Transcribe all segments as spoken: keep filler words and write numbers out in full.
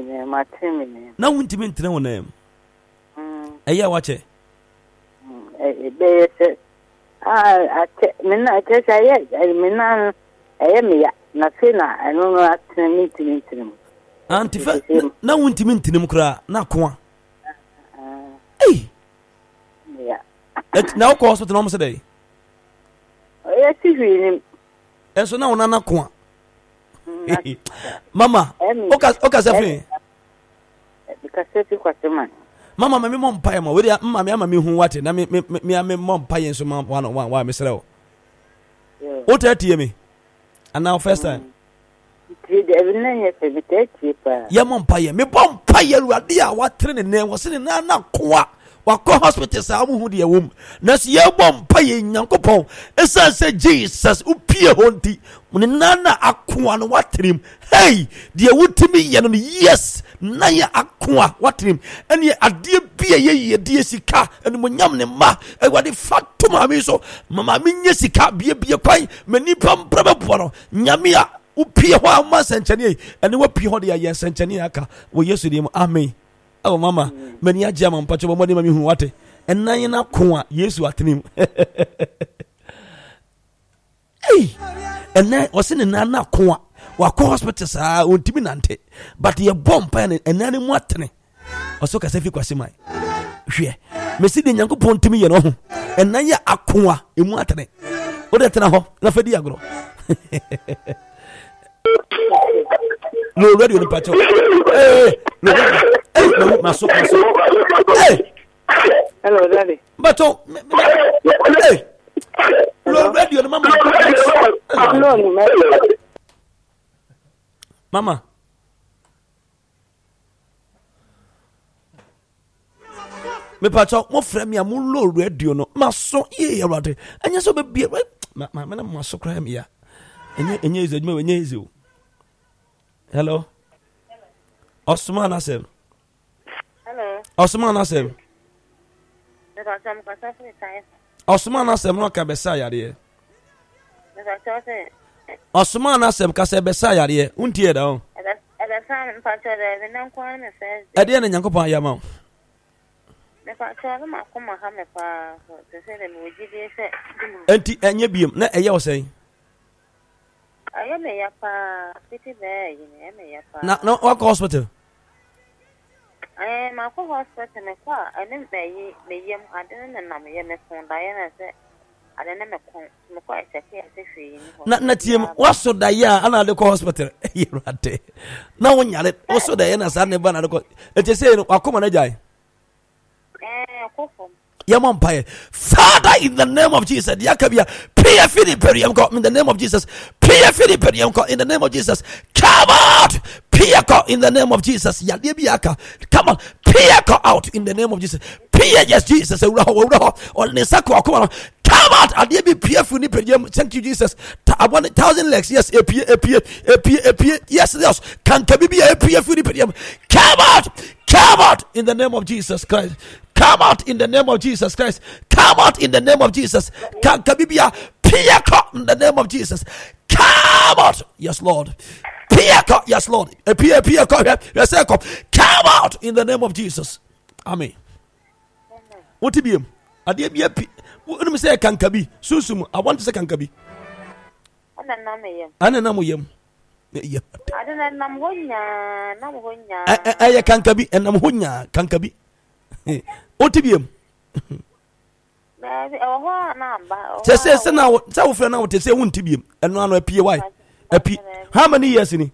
ne matemi ne. Na wuntimi ntene wonam. Mm. Eya wache. Mm. E be se ah ate menna ate say menna eye me ya na se na eno no atene mintimi ntene. Antifa na wuntimi ntene kura na ko a. Eh. Ya. Et na ko hospital no mo se dey. Oye ti hwini. Enso na wona na ko a. Mama, oka oka sefin. Because you kwase man. Mama me mom paye ma. We dey mama me ama me hu wate na me me me me mom paye enso ma one one wa me sere o. O te tie me. And now first time. Ya mom paye me bom paye ruade a watre ne ne wo se ne na na koa. Wakọ hospital sa mu hu de wom. Na se ye bom paye Nyankopon. Esa se Jesus upie honti. Mun na na akoa no watrem. Hey, de wutimi ye no yes. Na ye akoa watrem. Ene ade bia ye ye de sika. Ene mo nyam ne ma. E wade fatuma mi so. Mama mi nye sika bia bia kwan. Mani pam braba no. Nyame a upie ho ama senchane. Ene wa pie ho de ye senchane aka. Wo Yesu de mu amen. Oh mama, mm. Many a jam and patch of money who water, and nine up kwa, yes, what him. Hey, and then was in an anna kwa, while hospitals are untiminante, but your bomb pen and any watering. Or so as if it was in my. Here, Missy the young pon to me, you know, and Naya aqua in watering. What at now, La Fediagro. No radio in patch. Hey, no. Hey, no, my so, my so. Hey, hello, daddy. But oh, hey, no radio, mama. Mama. Me patch mo frame me a mo low radio no. My so ye awade. Anya so be ma ma na mo so kra me ya. Enye enye is me enye is o. Hello. Osman Asem. Hello. Osman Asem. The doctor must have time. Osman Asem no ka besa yare. The doctor say. Osman Asem ka se besa yare. Untie da o. At that time pastor the nan kwan me says. E de na Nyankopon ayama. The pastor ma kuma ha me pa se se le mo jide se. Enti enye biem na eye wo sen. Aye me ya pa piti be yi me ya pa. Na no wa hospital. Eh ma ko hospital me kwa ene me yi me yem ade na na me ye me fon da ye na se ade na me kon me kwa check ya se fi ni ho. Na na tiem waso da ya ana de ko hospital. Yerate. Na wonyare waso da ye na sa ne ba na de ko. Ete se no akoma na jai. Eh ko fom. Yamon Pie. Father, in the name of Jesus, Yakabia, P F Philipperium in the name of Jesus, P F Philipperium in the name of Jesus, come out, Piako in the name of Jesus, Yadibiaka, come on, Piako out in the name of Jesus, P yes, Jesus, or Nisako, come out, Adibi P F Philipperium, thank you, Jesus, I want a thousand legs, yes, a P A P A P A P yes, yes, can be a P F Philipperium, come out, come out in the name of Jesus Christ. Come out in the name of Jesus Christ. Come out in the name of Jesus. Come in the name of Jesus. Come out. Yes, Lord. Yes, Lord. Come out in the name of Jesus. Amen. What to be him? I did be a p. What do you say? Kankabi. Susum. I want to say Kankabi. I don't know me. I don't know him. I don't know Namunya. Namunya. I Kankabi and Namunya. Kankabi. What to be him? Say, say, now, tell for now to say, won't be him, and one appear why. How many years in it?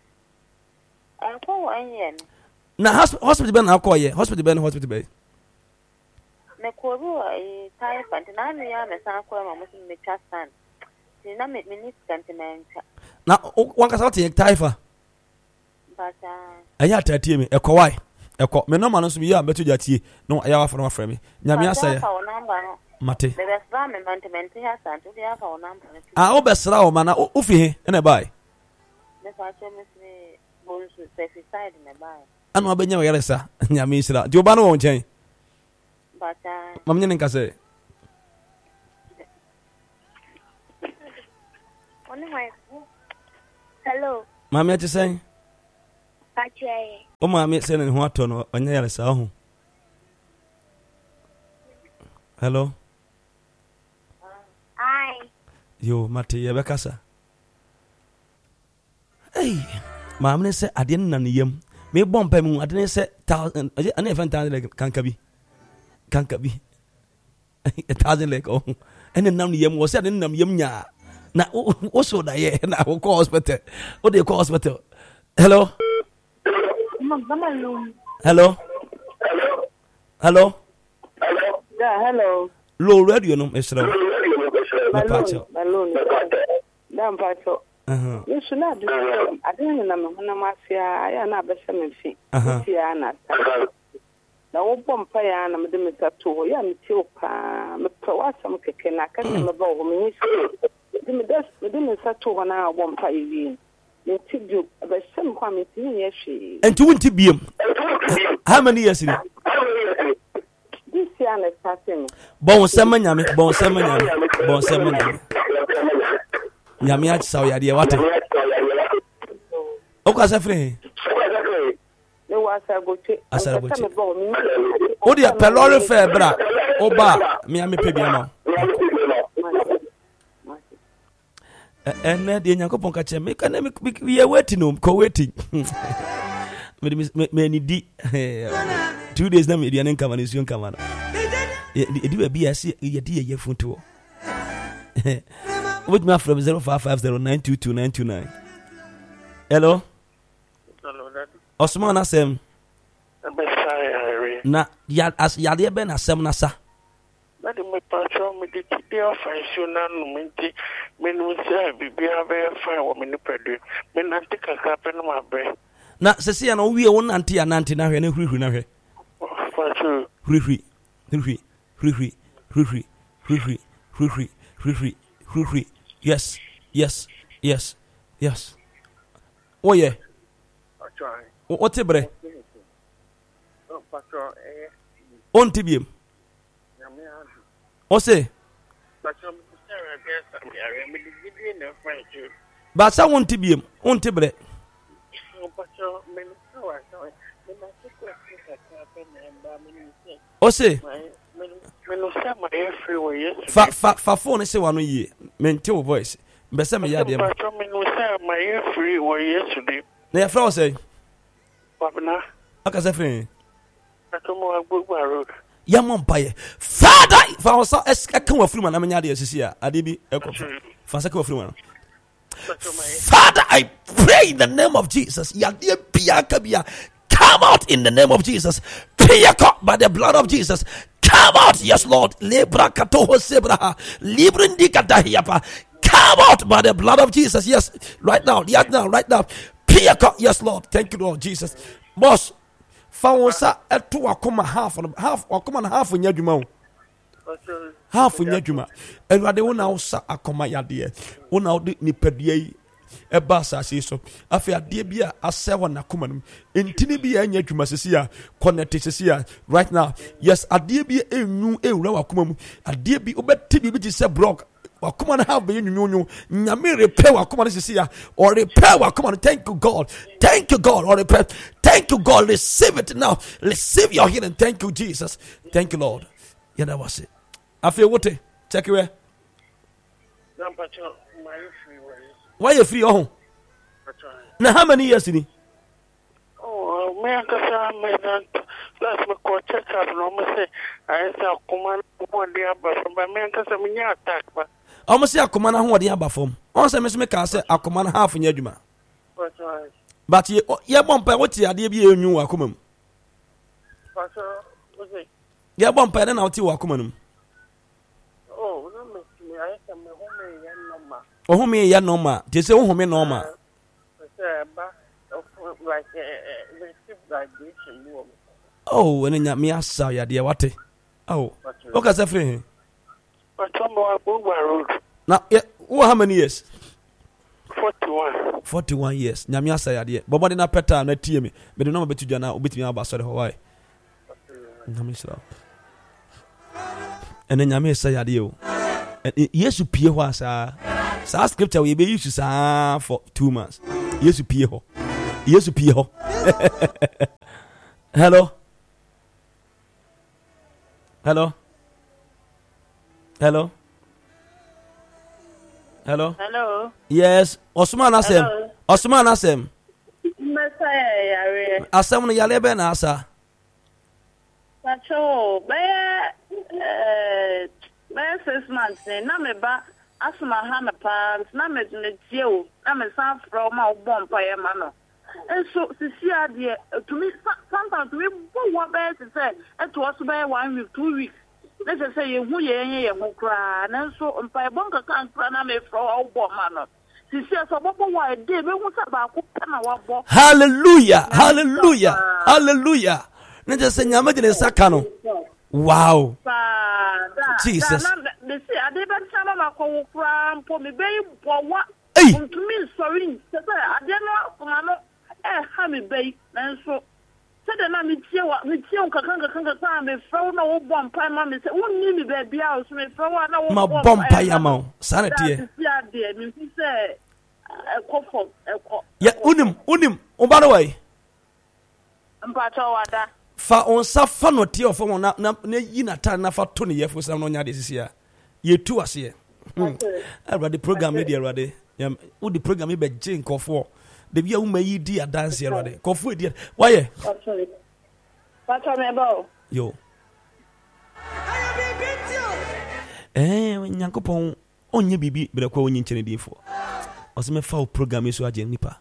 Now, hospital Ben, I'll call you, hospital Ben, hospital bay. Nakuru, a type and nine years, and some quam, and the chastan. Did not make me sentiment. Now, one can take Typha. But I had to tell me a kawaii. Eko me no manu so me ya beto jatie no aya wa fo frɛ me nyame asaya mate be besra me mantement ha santo dia fa o number ah o besra o mana o fi he ene bai me fa che me se bonsu safe side me bai anu abenya we yeresa nyame isra di oba no won chen bata mam nyene nka se oni mai hello mama ya te sen pache O ma me say na ho ato no onya yare sa ho. Hello. Hi. Yo, Mate, ye bekasa. Hey, ma me say ade na ne yam. Me bom pa mu ade ne say thousand, ane fan thousand like kanka bi. Kanka bi. A thousand like oh. Ene nam ne yam wo say ade nam yam nya. Na o so da ye na wo call hospital. O dey call hospital. Hello. Hello. Hello. Yeah, hello. Low radio no esra. Balloon. Balloon. Dam pacho. Uh-huh. You should not do I didn't know na masia I na be seven feet. Uh-huh. Na na wo bompa ya na me de metato ya me ti opa me pe wasam keke na ka me ba wo me ni de me das me de metato na bompa yi me ti du be sem kwa me ti ni hwe and you won't be him. How many years in this year na starting bon semen nyame bon semen nyame bon semen nyame nyame ach saw ya de what o kwa sa free ne wa sa go che asara go che o dia pelore fe bra o ba me ame pe bia no ene de nyakopon ka che me ka na me we waiting no ko waiting me me ni di two days na me dia nka man isuon kama na e di ba bia se ye di ye funto with me from zero five five zero nine two two nine two nine. Hello. Hello, Daddy. Osman asem. Abesai Na ya as ya de ben asem na sa. Daddy me patro me di ti ofansu na no me ti me no say bibia be fine wo me no pedu. Me na ti kaka pe no mabre. Na sese ya no wie won nante ya nante na hwe na hurihuri na hwe. Patro. Hurihuri. Hurihuri. Hurihuri. Hurihuri. Hurihuri. Hurihuri. Hurihuri. Hurihuri. Yes. Yes. Yes. Yes. Oh yeah. Patro. What bre? Oh patro eh. On tibiem. Nyame adu. O say. Patro me say against me are me di gidi na French. Ba sa won tibiem. On tibre. Oh patro me no say wa say. Me na say kaka pe na mba me ni say. O say. Me no say my free way yes. Fa fa fa phone say wa no ye. Mente wo voice. Mbese me ya dem. Patro me no say my free way yesterday. Na ya fra say. Babna. Aka say free. Atomo agbogbo road. Ya mompaye. Father, fa o sa eka wa free man na menya de asisi a. Ade bi eko. Fa sa ka wa free man. Father, I pray in the name of Jesus. Ya de bia ka bia. Come out in the name of Jesus. Pia by the blood of Jesus. Come out, yes, Lord. Lebra katoho sebra. Librindi katahiapa. Come out by the blood of Jesus. Yes, right now. Yes, now, right now. Pia yes, Lord. Thank you, Lord Jesus. Boss, found at two akoma half and half akoma and half in Yaduma. Half in Yaduma. And what they will now sa akoma yadia. One out the nipedie. E basa siso afi ade bia asewa na komanum entini bia anya dwuma sesia connect sesia right now. Yes, ade bia enyu ewura wa komamu ade bi obeti bi bi se block wa komana have be nyunyu nyame repair wa komana sesia or repair wa komana. Thank you God, thank you God, or repair. Thank you God, receive it now, receive your healing. Thank you Jesus, thank you Lord. Yeah, that was it. Afi wote check where Number two, my free way. Why you free oh? Now how many years in it? Oh, me and Kasa me that last me go check up no me say I say command one day aba from me and Kasa me nya attack ba. I must say akoma na ho de aba form. On say me me ka say akoma na half nya adwuma. But ye ye bompa what ye ade bi enyu akoma mu. Pastor, what say? Ye bompa na na oti akoma mu. Oh, no me me I say me home ya no ma. Ohome ya no ma. They say ohome no ma. Like receive graduation. Oh, when nya me asa ya de wate. Oh. Okay, say free. But some more road. Now, yeah, how many years? forty-one. forty-one years. Nya me asa ya de. Bobo de na peta na tie me. Me de no betu dia na obetimi aba sore ho why. Na me sra. Ene nya me asa ya de o. Yesu pie ho asa. Sa scripture we be use sa for two months. Yesu pie ho. Yesu pie ho. Hello. Hello. Hello. Hello. Hello. Yes. Osman Asem. Osman Asem. Messiah yare. Asem no yale be na asa. Pacho, be eh be six months na me ba asma ha me pa na me ne tie na me san from ma obon pa ye ma no. Enso sisi ade to me sometimes we bo wa be say e to us be one week two weeks. Let's say you who ye ye mo kra na so mpa bon ka kan kra na me fro obon ma no. Hallelujah, hallelujah, hallelujah. Let's say, Yamajin Sakano. Wow, Jesus. Hey, to me, sorry, I didn't know. Eh, Hammy Bay, and so said, I'm with you, with you, Kakanga Kanga, me throw no bomb, Prime Mammy said, won't need me, baby, I was me throw no my bomb payamo, sanity. Yeah, unim, unim, oh, by the way. Fa on sa fanoti of one na na yina ta na fa to ne yefo sam no nya de sisia ye tu ase everybody program media everybody yam wo di program be je nkofo de bia wo mayi di dance everybody kofo di why eh yo eh nyankopon onye bibi bere kwa onye nchene difo oseme fa program so aje nipa.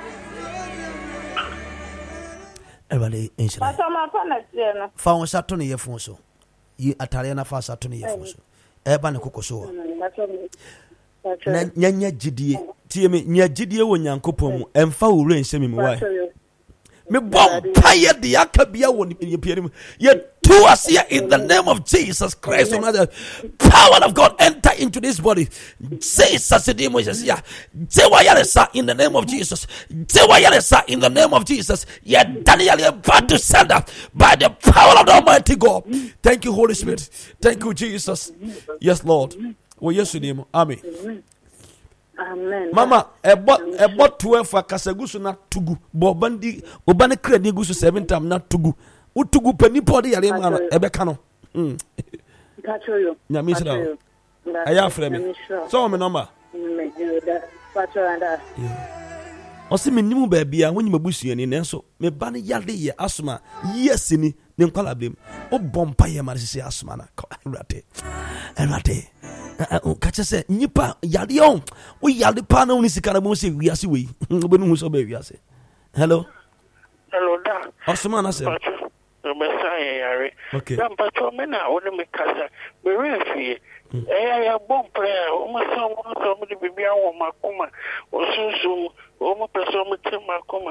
Everybody inshallah. Fa on sato ne yefun so. Yi atare na fa sato ne yefun so. Eba ne kokoso. Na nyanya gidie. Tie me nya gidie wo Nyankopon mu. Emfa wo re nsemi me why. Me bom paye de akabia wo ne piere mu. Ye to us here in the name of Jesus Christ. The power of God enter into this body. Jesus in the name of Jesus. In the name of Jesus. Yeah, Daniel about to send up by the power of the Almighty God. Thank you, Holy Spirit. Thank you, Jesus. Yes, Lord. Oh, yes, name. Amen. Amen. Mama, about about twelve for Kasagusu na tugu. Bobandi obane kredi gusu seven time na tugu. Utugu peni podi yale mwana ebeka no. Mm. Patroyo. Nyamisra. Aya frame. So me number. Me da patro anda. Osi me nimu ba bia wonyi mabusu ani nenso me ba ne yale ye asoma yes ni ne nkwala blem. O bompa ye ma sisi asoma na. Erate. Erate. Kacha se nipa yale on. O yale pa na oni sika na bo se wiase we. Obenu hu so ba wiase. Hello. Hello da. Asoma na se. Messiah yare. Okay. Then patrol me na wona me kasa. Me refi. Eh ya bomb prayer. O ma so mo so mo di bibia wo makoma. O sunsun o mo person mo tem makoma.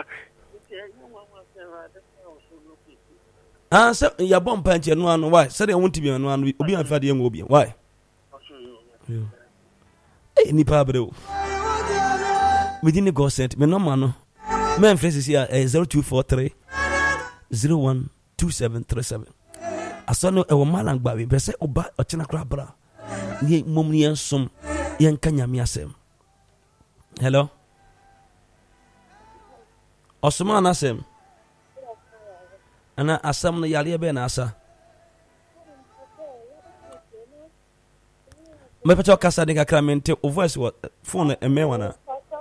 Ah, so ya bomb punch no anu why? Say they want to be anu anu obi an fa de ngo obi. Why? Eh nipa breo. Within the God sent me no man no. Me friends is here zero two four three zero one two seven three seven. Asono e wo malang ba we pese oba ochina kra bra. Ni momni ensom yen kanyame asem. Hello. Osman asem. Ana asam no yale be na asa. Me pacho kasa de kakra mente o voice what phone e me wana.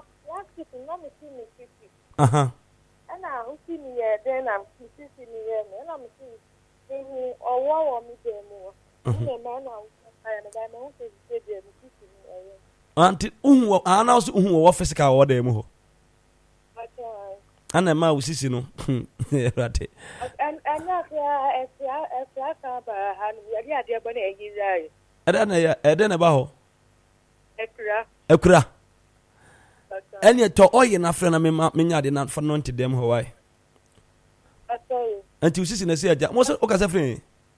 Aha. Ana usi ni ye den am sisi ni ye me na me si ni owo wo mi dem wo ni me na aya na ba na o se se de mi sisi ni ye anti unwo ana so unwo wo physical wo dem ho ana ma wo sisi no rate an ana ya esia esia ka ba han ya dia de ba na egizai ada na ya ede na ba ho ekura ekura eni to oye na frɛ na me me nya de na fa no ntedem ho why asoyo anti usisi na se aja mo se o ka se frɛ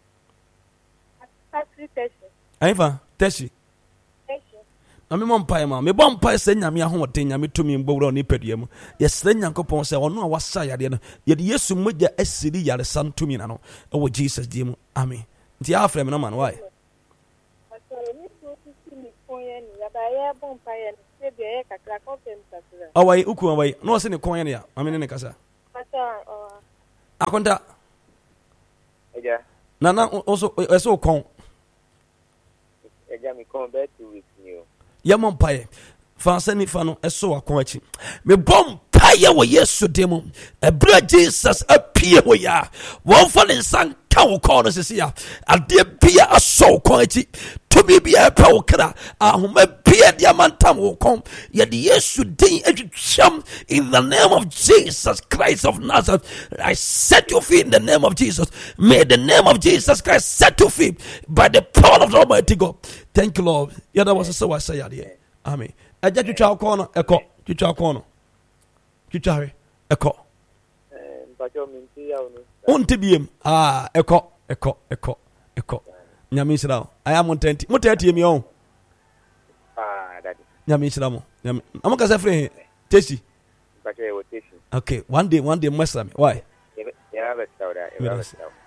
atri teshi aifa teshi teshi na me mo mpa ma me bɔ mpa se nyame ahoɔden nyame tumi mbowura ni padua mu ye sɛ nyankopɔn sɛ ɔno a wasa yade no ye de yesu mogya asiri yare san tumi na no e wo Jesus die mu amen nti a frɛ me no man why asoyo ni so sisi ni koye ni ya ba ye bɔ mpa ye ni se be ye kakra confirm kakra awai uku awai no se ne koye ne ya ame ne kasa Akonta. Eja. Nana also eso kon. Eja mi kon be two weeks new. Yamon paye. Fanse ni fano eso akon achi. Me bom paye wo Yesu demo. Ebra Jesus apie wo ya. Won fa ne san ka wo kon no sisi ya. Ade bia aso kon achi. To be bia pa wo kra. Ahoma bia diamantam wo kon. Ye de Yesu din atwam in the name of Jesus Christ of Nazareth. I set you free in the name of Jesus. May the name of Jesus Christ set you free by the power of the Almighty God. Thank you, Lord. Yeah, that was so I say here. Amen. Eja twitwa kono eko twitwa kono twitwa eko Eh mpacho minti ya onu. Unti biem ah eko eko eko eko nyame shira o aya montenti motati mi on Ah daddy. nyame shira mo nyame amaka sa free tesi Mpacho e rotation. okay one day one day mwesa me why Yeah, let's go there. Yeah, let's go.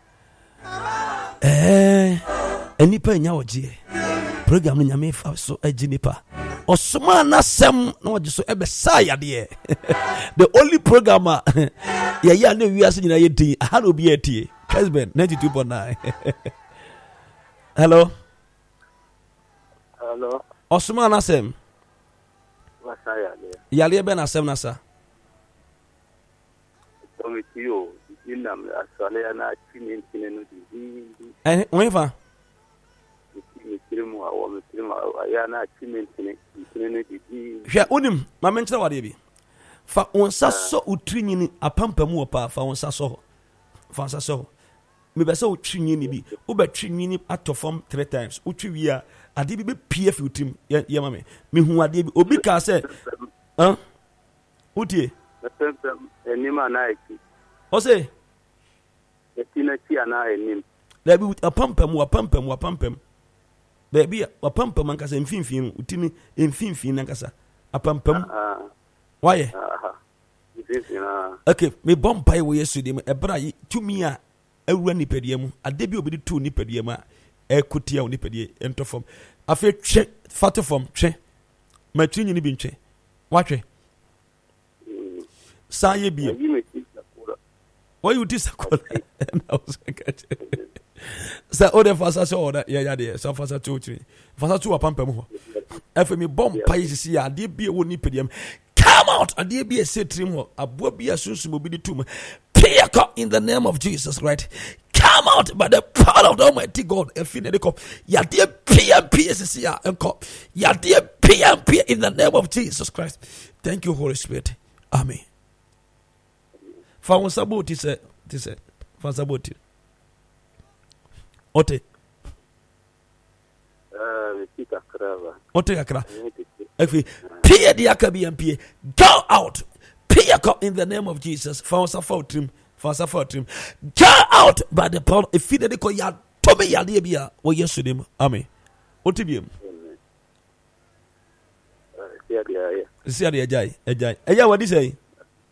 eh enipa nya oje program no nyame fa so agi nipa osoma na sem na oje so ebe sa yade the only program ya ya na wiase nyina yedi ha no bi atie husband ninety-two point nine. Hello Hello. osoma na sem Wasaya le. yale ebe na sem na sa Domitio, inam asale na chini chini no di. eh onfa Mitirimu awo mitirimu ya na chini chini chini no di. hwe onim ma menkyere wade bi fa onsa so utrinyini apampamu opa fa onsa so fa onsa so me be so utrinyini bi wo be trinyini atofom three times utwi wi a ade bi be P F utim ye ma me me hu ade bi obi ka se ah utie Napempa enima na eki. o se Etina chi ana enim. da bi apampamu apampamu apampam da bi apampam anka se mfimfin utimi mfimfin nankasa apampam Ah. why Ah. This na. okay me bomb pie wo Yesu dem ebra yi tumi a awura nipadie mu ade bi obi de tu nipadie mu a ekotia nipadie entofom afi twe fatofom twe matwinyi ni bi ntwe watwe saye bi why you disakola na usakache sa ode fasa so ode ya ya de so fasa tu twi fasa tu apampa mu ho afi me bomb pie sisi ade bi wo nipadie mu come out and there be a setrim ho abo bi asunsun obi de tum piaka in the name of Jesus, right? Come out by the power of the Almighty God. If you need to come, ya dear P M P S C R and come, ya dear P M P in the name of Jesus Christ. Thank you, Holy Spirit. Amen. Found saboti say, this say, found saboti. Ote. Ah, vita krava. Ote akra. If we P D akabi and P go out. Piaka in the name of Jesus. Found saboti. Fasa for him. Get out by the power. If you didn't call ya, Tommy Yadibia, or yes to him. Amen. What to be? See, I jai, a jai. Aya, what is say?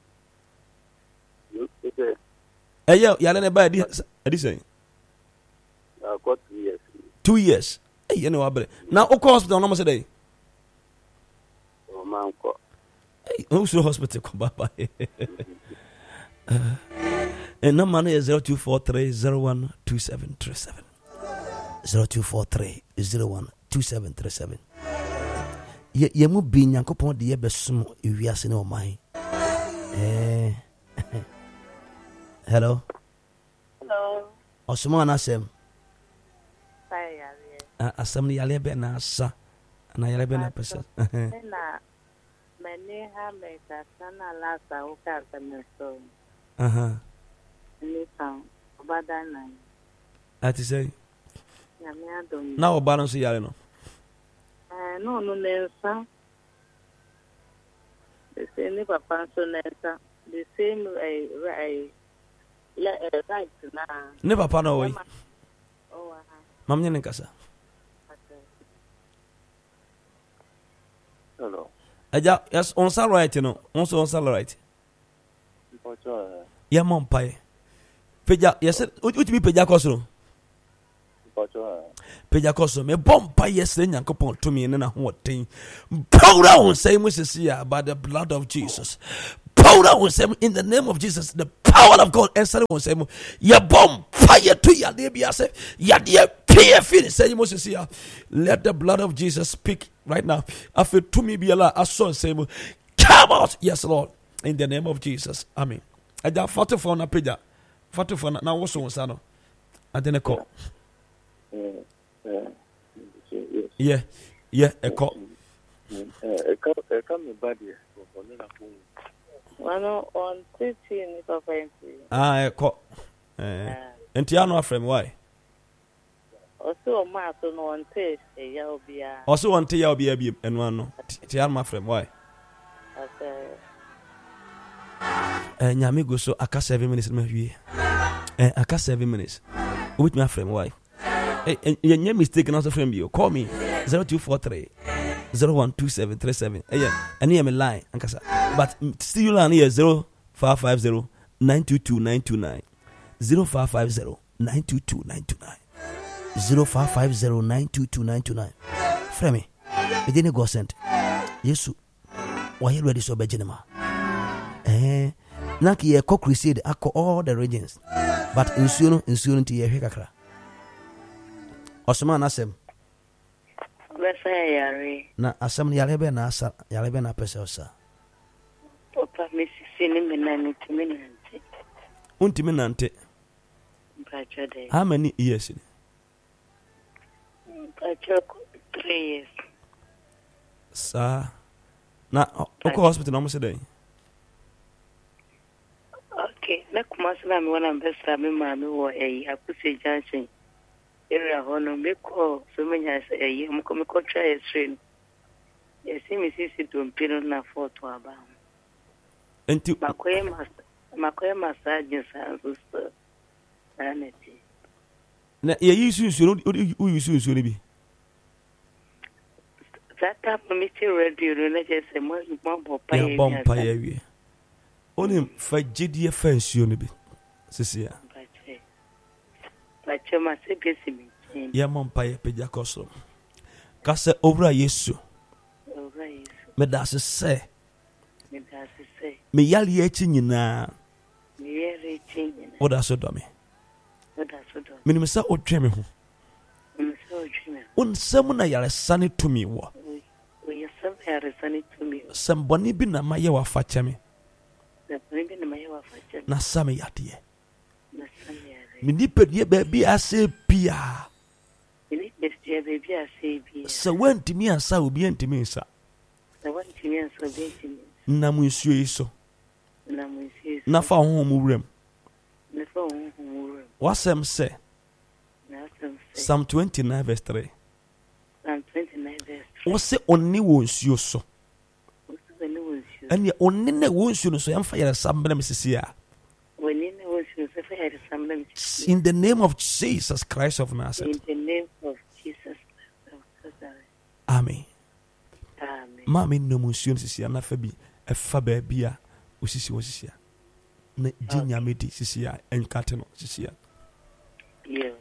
Aya, Yalana by this. I say. Got two years. Two years. Hey, you know, I bet. Now, of course, the almost a day. Oh, man, hey, who's the hospital? Come by. And number is zero two four three zero one two seven three seven. Zero two four three zero one two seven three seven. Ye ye mu bi nyankopon de ye besom ewiase ne o man. Eh. Hello. Hello. Osmo na sem. Sai ya. Ah, asem ni yale be na asa. Na yale be na pesa. Na mane ha me ka sana la sa o ka temeso. Uh-huh. Listen, Obadana. Ati say. Yamiadom. Now balance yale no. Eh, no, no, Nensa. The same papa so Nensa. The same way, right? Right now. Ne papa no way. Oh, Mam nyene kasa. Hello. Aja, yes, on sal right no. On so on sal right. Ya mom pai. Peja, yes, utimi peja koso. Peja koso me bom pai yes nyankopon to me na ho ten. Power on say musisi about the blood of Jesus. power on them in the name of Jesus. The power of God answer on them. Ya bomb fire to ya debia say ya dear P F in say Moses here. Let the blood of Jesus speak right now. After to me be Allah as son say come out. Yes, Lord. In the name of Jesus. Amen. I got forty-four na page. forty-four na what's on sano. I didn't call. Yeah. Yeah, a call. A come body. One on fifteen of Ah, a call. And Tiano from why? Also, Martin on taste, a Yelbia. Also, one Tia be a beam and one Tiama from why? And Yamigo so aka seven minutes maybe. And aka seven minutes. With my friend why? And your mistake also from you. Call me zero two four three zero one two seven three seven. Yeah, and here me line. But still on here zero five five zero nine two two nine two nine zero five five zero nine two two nine two nine zero five five zero nine two two nine two nine. Frame, it didn't go sent. Yes, why you ready so Benjamin? Eh, Naki a cock crusade, I call all the regions, but in soon, in soon to your hicacra. Osman Asem. Na asam yalebe na asa yalebe na pesa osa. Papa Missus Cinnamon Timinante. Untiminante. How many years? Three years. Sir. Na oko hospital no mo say dey. Okay, na kuma sala me wana mbesa me ma me wo eh Akuse Junction. Area hono me ko so menya eh mo ko me ko try train. Yes, me see sit on pino na photo aba. Enti makoye mas makoye massage sanso so. Aneti. Na ye yisu nsu no u yisu nsu no bi. Zata permit radio no just say mo mo pa ye. Ya bom pa ye wi. Onim fa jidie fa nsu no bi. Sisia. Bache ma se besi mi. Ya mom pa ye peja koso. Ka se owura Yesu. Owura Yesu. Me da se se. Me da se se. Me yali echi nyina. Me yali echi nyina. Oda so do me. Oda so do. Me nimsa odwe me ho. Me se odwe me. On sem na yare sane to me wo. O ye sem yare sane to me. Sem boni bi na maye wa fache me. Na boni bi na maye wa fache. Na same yade. Na same yade. Me ni pedie baby ase pia. Me ni pedie baby ase pia. Se wantimi ansa obi antimi nsa. Se wantimi ansa obi antimi. Na mu nsuo iso. Na mu nsuo iso. Na fa ho mu wurem. Na fa ho mu wurem. Wasem se. Na wasem se. Psalm twenty-nine verse three. Psalm twenty-nine verse three. Wose onni wo nsuo so. Wose onni wo nsuo. Ene onni ne wo nsuo no so yamfa yare sambena mesisia. Woni ne wo nsuo so fa yare sambena mesisia. In the name of Jesus Christ of Nazareth. In the name of Jesus of Nazareth. Amen. Amen. Mama no nsuo sisia na fa bi e fa ba bia osisi wo sisia. Na jinya medi sisia enkate no sisia. Yeah.